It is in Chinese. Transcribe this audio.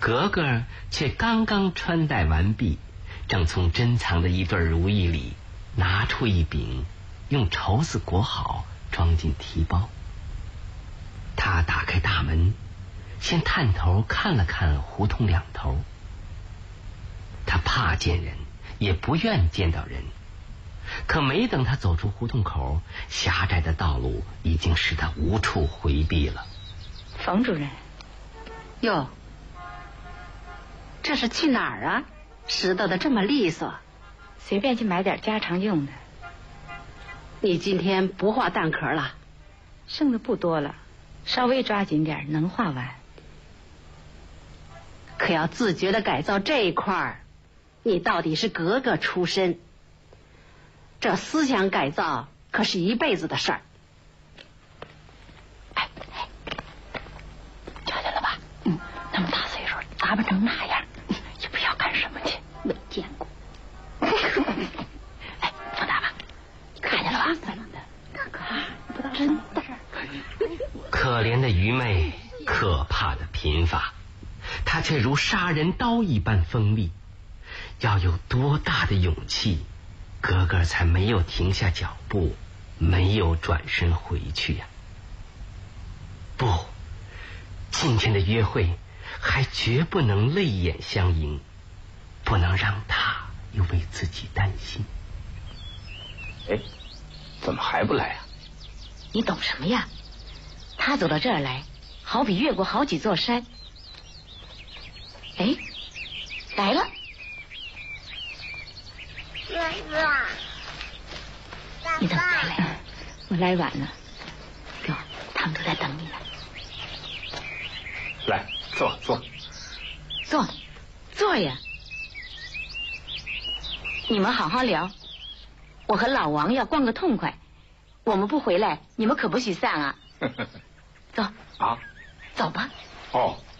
格格却刚刚穿戴完毕，正从珍藏的一对如意里拿出一饼，用绸子裹好，装进提包。他打开大门，先探头看了看胡同两头。他怕见人，也不愿见到人，可没等他走出胡同口，狭窄的道路已经使他无处回避了。 冯主任， 哟，这是去哪儿啊？拾掇的这么利索。 随便去买点家常用的。 你今天不画蛋壳了？ 剩的不多了，稍微抓紧点能画完。 可要自觉地改造这一块儿，你到底是格格出身，这思想改造可是一辈子的事儿。 哎，瞧见了吧？那么大岁数打扮成那样，也不知道干什么去。 没见过。 哎，放大吧，看见了吧？ 真的。 可怜的愚昧，可怕的贫乏，他却如杀人刀一般锋利。要有多大的勇气，格格才没有停下脚步，没有转身回去呀？不，今天的约会还绝不能泪眼相迎，不能让他又为自己担心。 哎，怎么还不来啊？ 你懂什么呀？他走到这儿来，好比越过好几座山。哎，来了。你怎么才来？我来晚了。哥，他们都在等你呢。 来， 坐呀。你们好好聊，我和老王要逛个痛快。我们不回来，你们可不许散啊。走。 啊， 走吧。 哦。